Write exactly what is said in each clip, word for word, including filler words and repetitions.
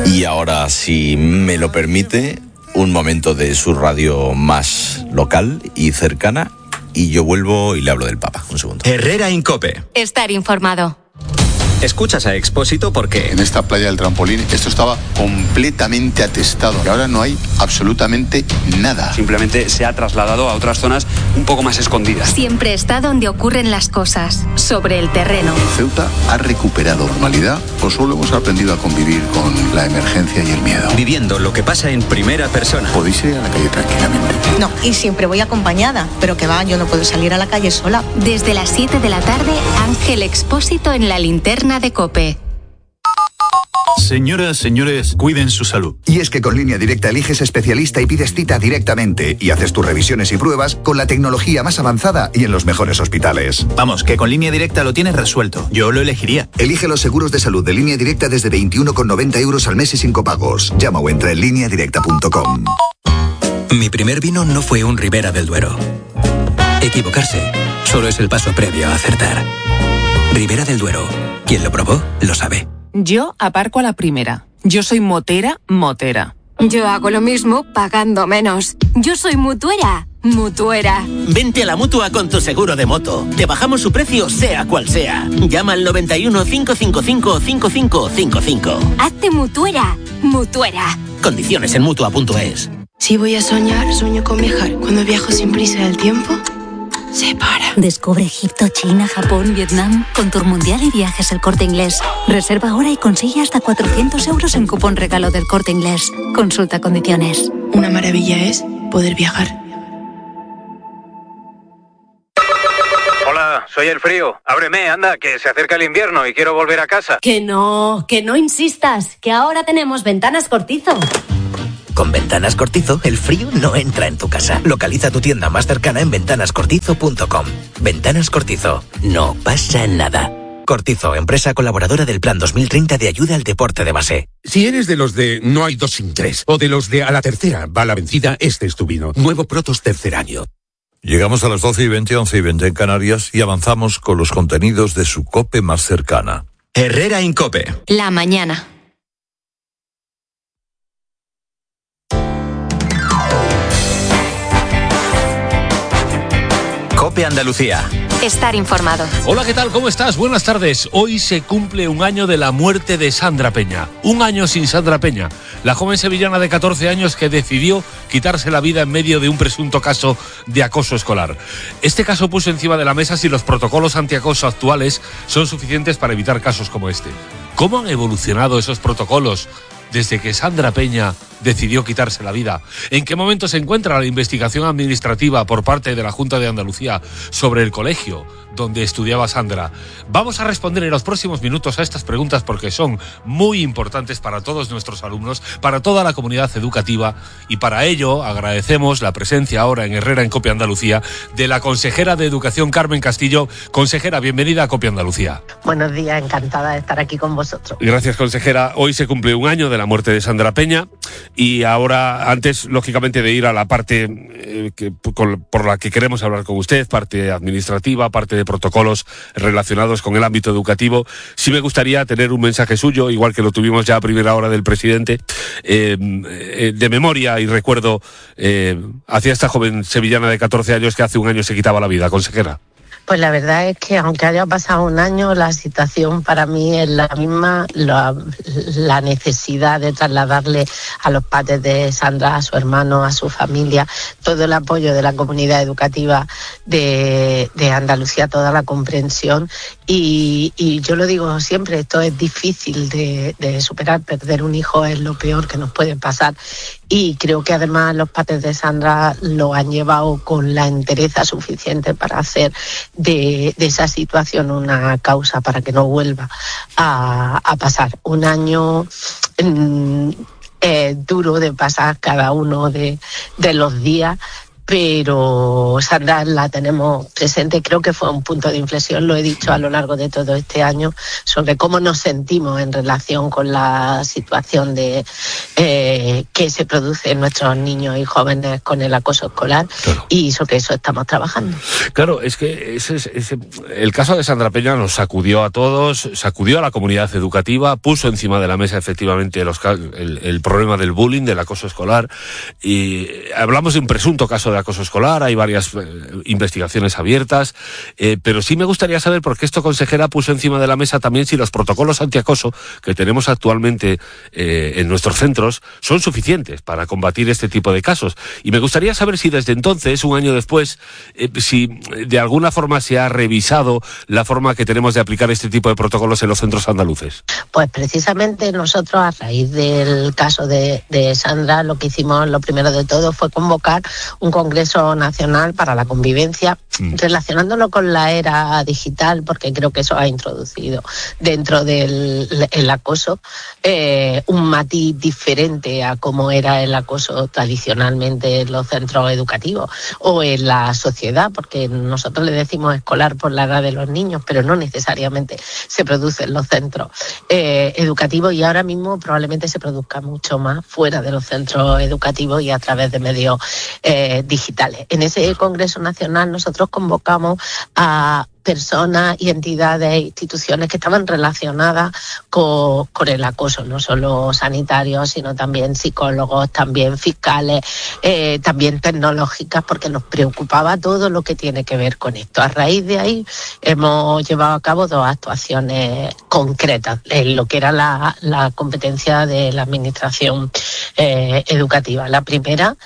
Y ahora, si me lo permite, un momento de su radio más local y cercana, y yo vuelvo y le hablo del Papa. Un segundo. Herrera en COPE. Estar informado. Escuchas a Expósito porque... En esta playa del Trampolín esto estaba completamente atestado y ahora no hay absolutamente nada. Simplemente se ha trasladado a otras zonas un poco más escondidas. Siempre está donde ocurren las cosas, sobre el terreno. ¿Ceuta ha recuperado normalidad o solo hemos aprendido a convivir con la emergencia y el miedo? Viviendo lo que pasa en primera persona. Podéis ir a la calle tranquilamente. No, y siempre voy acompañada, pero que va, yo no puedo salir a la calle sola. Desde las siete de la tarde, Ángel Expósito en la linterna de COPE. Señoras, señores, cuiden su salud. Y es que con Línea Directa eliges especialista y pides cita directamente y haces tus revisiones y pruebas con la tecnología más avanzada y en los mejores hospitales. Vamos, que con Línea Directa lo tienes resuelto. Yo lo elegiría. Elige los seguros de salud de Línea Directa desde veintiuno con noventa euros al mes y sin copagos. Llama o entra en línea directa punto com. Mi primer vino no fue un Ribera del Duero. Equivocarse solo es el paso previo a acertar. Ribera del Duero. Quien lo probó, lo sabe. Yo aparco a la primera. Yo soy motera, motera. Yo hago lo mismo pagando menos. Yo soy mutuera, mutuera. Vente a la Mutua con tu seguro de moto. Te bajamos su precio sea cual sea. Llama al noventa y uno, cinco cinco cinco, cinco cinco cinco cinco. Hazte mutuera, mutuera. Condiciones en mutua punto es. Si voy a soñar, sueño con viajar. Cuando viajo sin prisa del tiempo, se para. Descubre Egipto, China, Japón, Vietnam con Tour Mundial y Viajes El Corte Inglés. Reserva ahora y consigue hasta cuatrocientos euros en cupón regalo del Corte Inglés. Consulta condiciones. Una maravilla es poder viajar. Hola, soy el frío. Ábreme, anda, que se acerca el invierno y quiero volver a casa. Que no, que no insistas, que ahora tenemos Ventanas Cortizo. Con Ventanas Cortizo, el frío no entra en tu casa. Localiza tu tienda más cercana en ventanas cortizo punto com. Ventanas Cortizo. No pasa nada. Cortizo, empresa colaboradora del Plan dos mil treinta de ayuda al deporte de base. Si eres de los de no hay dos sin tres, o de los de a la tercera va la vencida, este es tu vino. Nuevo Protos tercer año. Llegamos a las doce y veinte, once y veinte en Canarias y avanzamos con los contenidos de su COPE más cercana. Herrera en COPE. La mañana. COPE Andalucía. Estar informado. Hola, ¿qué tal? ¿Cómo estás? Buenas tardes. Hoy se cumple un año de la muerte de Sandra Peña. Un año sin Sandra Peña, la joven sevillana de catorce años que decidió quitarse la vida en medio de un presunto caso de acoso escolar. Este caso puso encima de la mesa si los protocolos antiacoso actuales son suficientes para evitar casos como este. ¿Cómo han evolucionado esos protocolos desde que Sandra Peña decidió quitarse la vida? ¿En qué momento se encuentra la investigación administrativa por parte de la Junta de Andalucía sobre el colegio donde estudiaba Sandra? Vamos a responder en los próximos minutos a estas preguntas porque son muy importantes para todos nuestros alumnos, para toda la comunidad educativa, y para ello agradecemos la presencia ahora en Herrera en COPE Andalucía de la consejera de Educación, Carmen Castillo. Consejera, bienvenida a COPE Andalucía. Buenos días, encantada de estar aquí con vosotros. Gracias, consejera. Hoy se cumple un año de la muerte de Sandra Peña y ahora, antes, lógicamente, de ir a la parte eh, que, con, por la que queremos hablar con usted, parte administrativa, parte de protocolos relacionados con el ámbito educativo, sí me gustaría tener un mensaje suyo, igual que lo tuvimos ya a primera hora del presidente, eh, eh, de memoria y recuerdo eh, hacia esta joven sevillana de catorce años que hace un año se quitaba la vida, consejera. Pues la verdad es que aunque haya pasado un año, la situación para mí es la misma, la, la necesidad de trasladarle a los padres de Sandra, a su hermano, a su familia, todo el apoyo de la comunidad educativa de, de Andalucía, toda la comprensión. Y, y yo lo digo siempre, esto es difícil de, de superar, perder un hijo es lo peor que nos puede pasar. Y creo que además los padres de Sandra lo han llevado con la entereza suficiente para hacer de, de esa situación una causa para que no vuelva a, a pasar. Un año mmm, eh, duro de pasar cada uno de, de los días, pero Sandra la tenemos presente. Creo que fue un punto de inflexión, lo he dicho a lo largo de todo este año, sobre cómo nos sentimos en relación con la situación de eh, que se produce en nuestros niños y jóvenes con el acoso escolar, claro. Y sobre eso estamos trabajando. Claro, es que ese, ese, el caso de Sandra Peña nos sacudió a todos, sacudió a la comunidad educativa, puso encima de la mesa efectivamente los, el, el problema del bullying, del acoso escolar, y hablamos de un presunto caso de acoso escolar, hay varias eh, investigaciones abiertas, eh, pero sí me gustaría saber por qué esto, consejera, puso encima de la mesa también si los protocolos antiacoso que tenemos actualmente eh, en nuestros centros son suficientes para combatir este tipo de casos. Y me gustaría saber si desde entonces, un año después, eh, si de alguna forma se ha revisado la forma que tenemos de aplicar este tipo de protocolos en los centros andaluces. Pues precisamente nosotros, a raíz del caso de, de Sandra, lo que hicimos, lo primero de todo, fue convocar un Congreso Nacional para la Convivencia, mm. relacionándolo con la era digital, porque creo que eso ha introducido dentro del el acoso eh, un matiz diferente a cómo era el acoso tradicionalmente en los centros educativos o en la sociedad, porque nosotros le decimos escolar por la edad de los niños, pero no necesariamente se produce en los centros eh, educativos, y ahora mismo probablemente se produzca mucho más fuera de los centros educativos y a través de medios eh, digitales. En ese Congreso Nacional nosotros convocamos a personas y entidades e instituciones que estaban relacionadas con, con el acoso, no solo sanitarios, sino también psicólogos, también fiscales, eh, también tecnológicas, porque nos preocupaba todo lo que tiene que ver con esto. A raíz de ahí hemos llevado a cabo dos actuaciones concretas en lo que era la, la competencia de la administración eh, educativa. La primera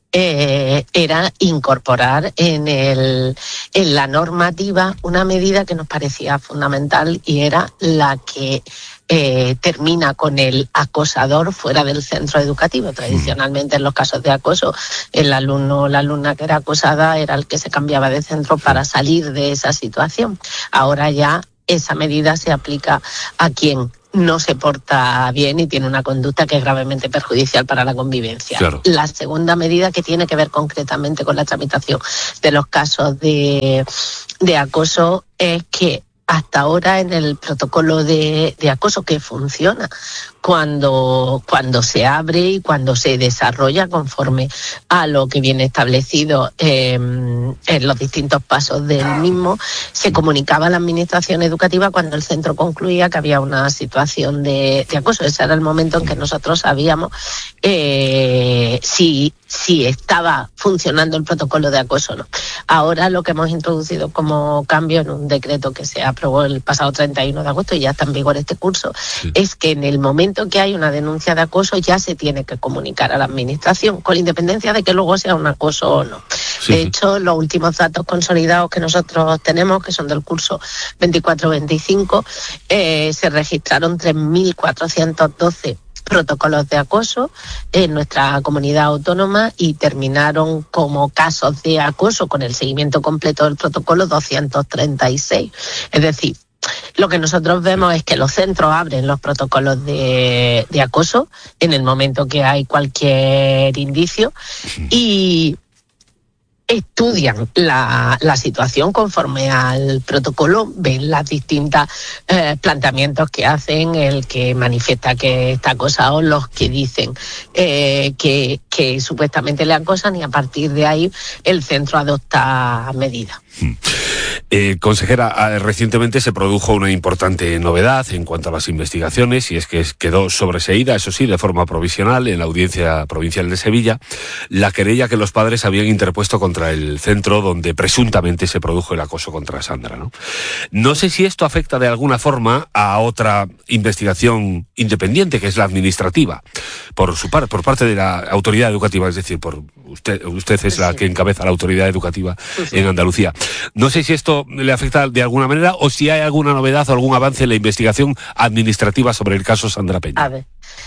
Eh, era incorporar en, el, en la normativa una medida que nos parecía fundamental, y era la que eh, termina con el acosador fuera del centro educativo. Tradicionalmente, en los casos de acoso, el alumno o la alumna que era acosada era el que se cambiaba de centro para salir de esa situación. Ahora ya esa medida se aplica a quien no se porta bien y tiene una conducta que es gravemente perjudicial para la convivencia. Claro. La segunda medida, que tiene que ver concretamente con la tramitación de los casos de, de acoso, es que hasta ahora en el protocolo de, de acoso, que funciona cuando, cuando se abre y cuando se desarrolla conforme a lo que viene establecido eh, en los distintos pasos del mismo, se comunicaba a la administración educativa cuando el centro concluía que había una situación de, de acoso. Ese era el momento en que nosotros sabíamos eh, si, si estaba funcionando el protocolo de acoso o no. Ahora lo que hemos introducido como cambio en un decreto que se aprobó el pasado treinta y uno de agosto y ya está en vigor este curso, sí, es que en el momento que hay una denuncia de acoso ya se tiene que comunicar a la administración, con independencia de que luego sea un acoso o no. Sí. De hecho, los últimos datos consolidados que nosotros tenemos, que son del curso veinticuatro veinticinco, eh, se registraron tres mil cuatrocientos doce protocolos de acoso en nuestra comunidad autónoma, y terminaron como casos de acoso con el seguimiento completo del protocolo doscientos treinta y seis. Es decir, lo que nosotros vemos es que los centros abren los protocolos de, de acoso en el momento que hay cualquier indicio y estudian la, la situación conforme al protocolo, ven las distintas eh, planteamientos que hacen, el que manifiesta que está acosado, los que dicen eh, que, que supuestamente le acosan, y a partir de ahí el centro adopta medidas. Eh, consejera, recientemente se produjo una importante novedad en cuanto a las investigaciones, y es que quedó sobreseída, eso sí, de forma provisional en la Audiencia Provincial de Sevilla, la querella que los padres habían interpuesto contra el centro donde presuntamente se produjo el acoso contra Sandra, ¿no? No sé si esto afecta de alguna forma a otra investigación independiente, que es la administrativa, por su par, por parte de la autoridad educativa, es decir, por usted, usted es la que encabeza la autoridad educativa en Andalucía. No sé si esto le afecta de alguna manera o si hay alguna novedad o algún avance en la investigación administrativa sobre el caso Sandra Peña. A ver,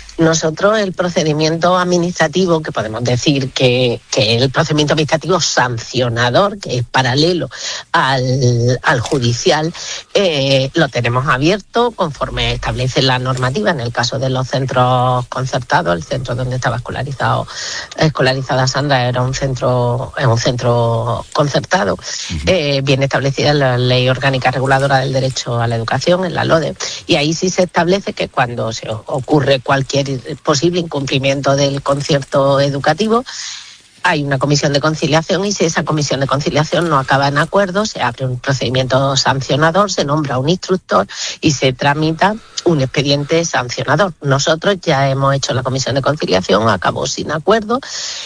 Nosotros el procedimiento administrativo, que podemos decir que, que el procedimiento administrativo sancionador, que es paralelo al, al judicial, eh, lo tenemos abierto conforme establece la normativa. En el caso de los centros concertados, el centro donde estaba escolarizado, escolarizada Sandra era un centro, es un centro concertado. Uh-huh. Eh, viene establecida en la Ley Orgánica Reguladora del Derecho a la Educación, en la LODE, y ahí sí se establece que cuando se ocurre cualquier posible incumplimiento del concierto educativo, hay una comisión de conciliación, y si esa comisión de conciliación no acaba en acuerdo, se abre un procedimiento sancionador, se nombra un instructor y se tramita un expediente sancionador. Nosotros ya hemos hecho la comisión de conciliación, acabó sin acuerdo,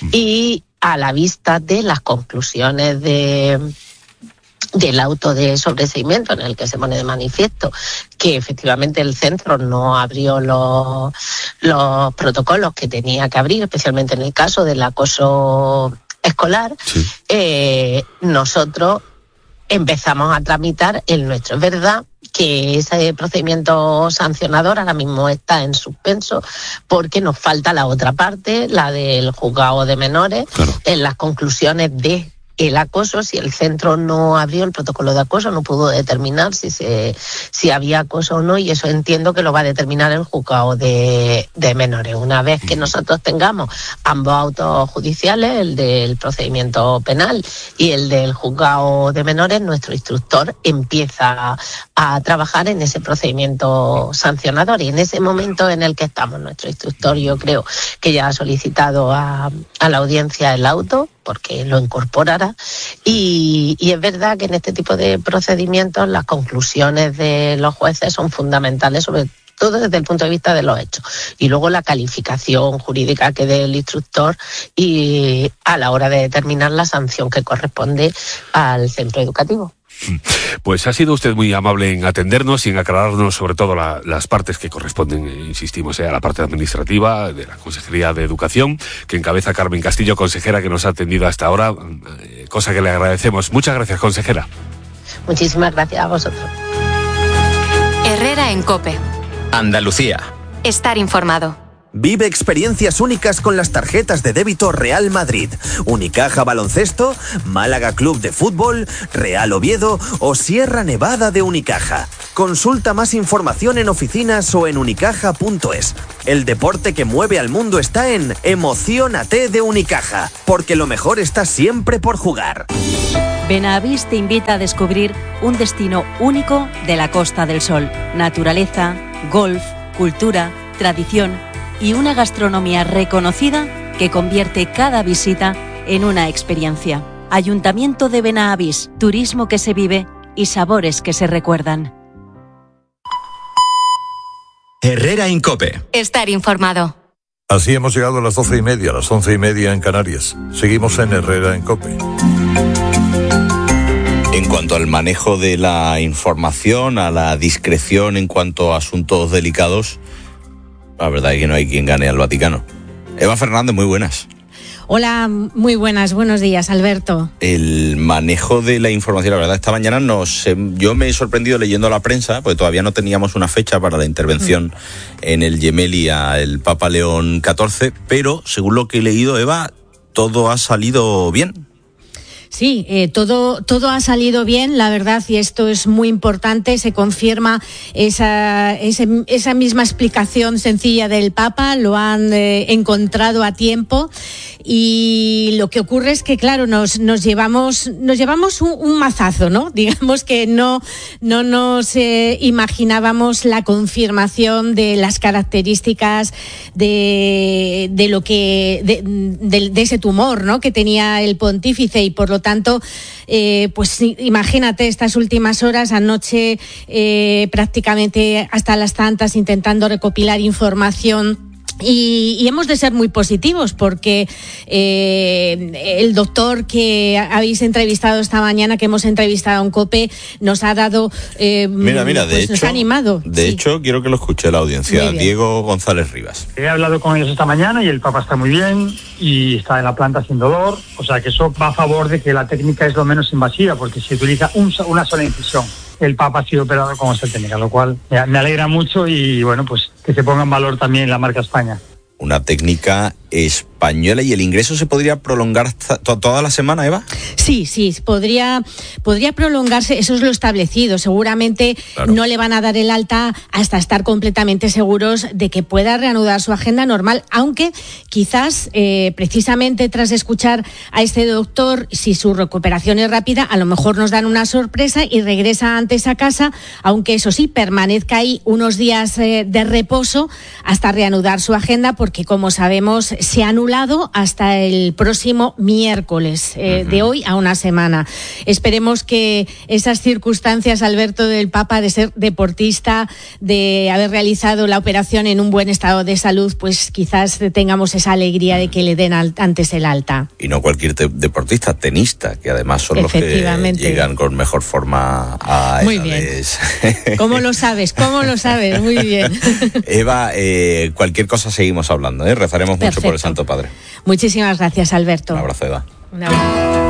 y a la vista de las conclusiones de del auto de sobreseimiento, en el que se pone de manifiesto que efectivamente el centro no abrió los, los protocolos que tenía que abrir, especialmente en el caso del acoso escolar, sí. eh, nosotros empezamos a tramitar el nuestro. Es verdad que ese procedimiento sancionador ahora mismo está en suspenso porque nos falta la otra parte, la del juzgado de menores, claro. En las conclusiones de el acoso. Si el centro no abrió el protocolo de acoso, no pudo determinar si se si había acoso o no, y eso entiendo que lo va a determinar el juzgado de, de menores. Una vez que nosotros tengamos ambos autos judiciales, el del procedimiento penal y el del juzgado de menores, nuestro instructor empieza a trabajar en ese procedimiento sancionador, y en ese momento en el que estamos, nuestro instructor yo creo que ya ha solicitado a, a la audiencia el auto porque lo incorporará, y, y es verdad que en este tipo de procedimientos las conclusiones de los jueces son fundamentales, sobre todo desde el punto de vista de los hechos, y luego la calificación jurídica que dé el instructor y a la hora de determinar la sanción que corresponde al centro educativo. Pues ha sido usted muy amable en atendernos y en aclararnos sobre todo la, las partes que corresponden, insistimos, eh, a la parte administrativa de la Consejería de Educación, que encabeza Carmen Castillo, consejera que nos ha atendido hasta ahora, eh, cosa que le agradecemos. Muchas gracias, consejera. Muchísimas gracias a vosotros. Herrera en COPE. Andalucía. Estar informado. Vive experiencias únicas con las tarjetas de débito Real Madrid, Unicaja Baloncesto, Málaga Club de Fútbol, Real Oviedo o Sierra Nevada de Unicaja. Consulta más información en oficinas o en unicaja punto es. El deporte que mueve al mundo está en Emociónate de Unicaja, porque lo mejor está siempre por jugar. Benavís te invita a descubrir un destino único de la Costa del Sol. Naturaleza, golf, cultura, tradición y una gastronomía reconocida que convierte cada visita en una experiencia. Ayuntamiento de Benavís, turismo que se vive y sabores que se recuerdan. Herrera en COPE. Estar informado. Así hemos llegado a las doce y media, a las once y media en Canarias. Seguimos en Herrera en COPE. En cuanto al manejo de la información, a la discreción en cuanto a asuntos delicados, la verdad es que no hay quien gane al Vaticano. Eva Fernández, muy buenas. Hola, muy buenas, buenos días, Alberto. El manejo de la información, la verdad, esta mañana nos, yo me he sorprendido leyendo la prensa, porque todavía no teníamos una fecha para la intervención mm. en el Gemelli al Papa León catorce, pero según lo que he leído, Eva, todo ha salido bien. Sí, eh, todo, todo ha salido bien, la verdad, y esto es muy importante. Se confirma esa, esa, esa misma explicación sencilla del Papa, lo han eh, encontrado a tiempo. Y lo que ocurre es que, claro, nos, nos llevamos, nos llevamos un, un mazazo, ¿no? Digamos que no, no nos eh, imaginábamos la confirmación de las características de, de lo que, de, de, de ese tumor, ¿no? Que tenía el pontífice, y por lo tanto, eh, pues imagínate estas últimas horas, anoche eh, prácticamente hasta las tantas intentando recopilar información. Y, y hemos de ser muy positivos porque eh, el doctor que habéis entrevistado esta mañana, que hemos entrevistado en COPE, nos ha dado, eh, mira, mira, de pues hecho, nos ha animado. De sí. hecho, quiero que lo escuche la audiencia. Diego González Rivas. He hablado con ellos esta mañana y el Papa está muy bien y está en la planta sin dolor, o sea que eso va a favor de que la técnica es lo menos invasiva, porque se utiliza un, una sola incisión. El Papa ha sido operado con esta técnica, lo cual me alegra mucho y bueno, pues que se ponga en valor también la marca España. Una técnica española. ¿Y el ingreso se podría prolongar hasta to- toda la semana, Eva? Sí, sí, podría, podría prolongarse, eso es lo establecido. Seguramente claro. no le van a dar el alta hasta estar completamente seguros de que pueda reanudar su agenda normal, aunque quizás eh, precisamente tras escuchar a este doctor, si su recuperación es rápida, a lo mejor nos dan una sorpresa y regresa antes a casa, aunque eso sí, permanezca ahí unos días eh, de reposo hasta reanudar su agenda, porque como sabemos se ha anulado hasta el próximo miércoles, eh, uh-huh. de hoy a una semana. Esperemos que esas circunstancias, Alberto, del Papa, de ser deportista, de haber realizado la operación en un buen estado de salud, pues quizás tengamos esa alegría de que le den al, antes el alta. Y no cualquier te- deportista, tenista, que además son los que llegan con mejor forma a Muy edades. bien. ¿Cómo lo sabes? ¿Cómo lo sabes? Muy bien. Eva, eh, cualquier cosa seguimos hablando, ¿eh? Rezaremos Perfecto. mucho por el Santo Padre. Muchísimas gracias, Alberto. Un abrazo, Eva. Un abrazo.